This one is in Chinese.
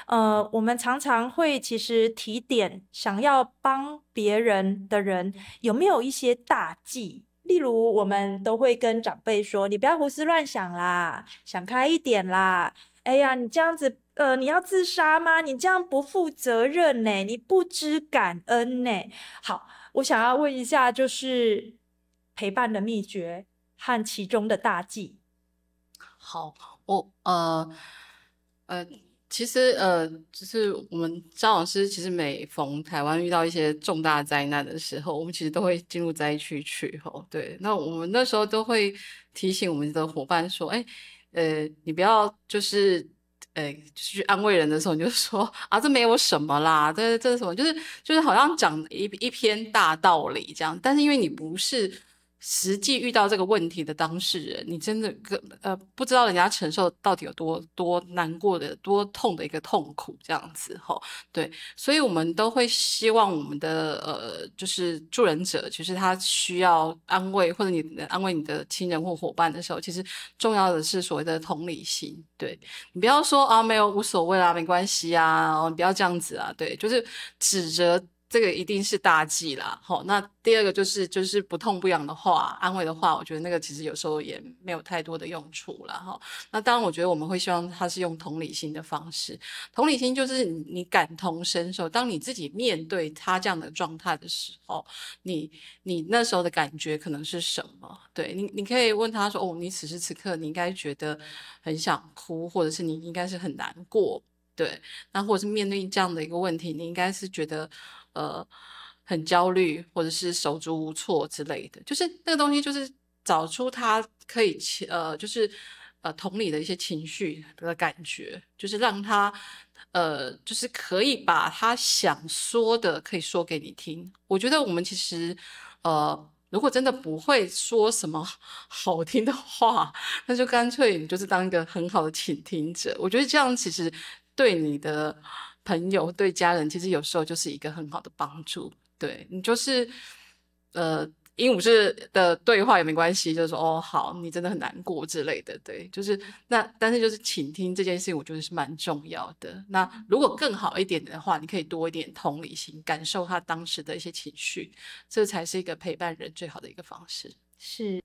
我们常常会其实提点想要帮别人的人有没有一些大忌。例如，我们都会跟长辈说：“你不要胡思乱想啦，想开一点啦。哎呀，你这样子，你要自杀吗？你这样不负责任呢，你不知感恩呢。”好，我想要问一下，就是陪伴的秘诀和其中的大忌。 好，我呃，其实就是我们张老师，其实每逢台湾遇到一些重大灾难的时候，我们其实都会进入灾区去吼。对，那我们那时候都会提醒我们的伙伴说，哎，你不要就是去安慰人的时候，你就说啊，这没有什么啦，这是什么，就是好像讲一篇大道理这样，但是因为你不是实际遇到这个问题的当事人，你真的不知道人家承受到底有多难过的、多痛的一个痛苦这样子吼。对，所以我们都会希望我们的就是助人者，其实他需要安慰或者你安慰你的亲人或伙伴的时候，其实重要的是所谓的同理心。对，你不要说啊没有无所谓啦，没关系啊，你不要这样子啊，对，就是指责。这个一定是大忌啦，好，那第二个就是不痛不痒的话，安慰的话，我觉得那个其实有时候也没有太多的用处啦。哈。那当然，我觉得我们会希望他是用同理心的方式，同理心就是你感同身受，当你自己面对他这样的状态的时候，你你那时候的感觉可能是什么？对你可以问他说，哦，你此时此刻你应该觉得很想哭，或者是你应该是很难过。对，那或者是面对这样的一个问题，你应该是觉得呃很焦虑，或者是手足无措之类的。就是那个东西，就是找出他可以就是同理的一些情绪的感觉，就是让他就是可以把他想说的可以说给你听。我觉得我们其实如果真的不会说什么好听的话，那就干脆你就是当一个很好的倾听者。我觉得这样其实对你的朋友、对家人，其实有时候就是一个很好的帮助。对你就是呃鹦鹉式的对话也没关系，就是说哦好，你真的很难过之类的，对，就是那但是就是倾听这件事情，我觉得是蛮重要的。那如果更好一点的话，你可以多一点同理心，感受他当时的一些情绪，这才是一个陪伴人最好的一个方式。 是。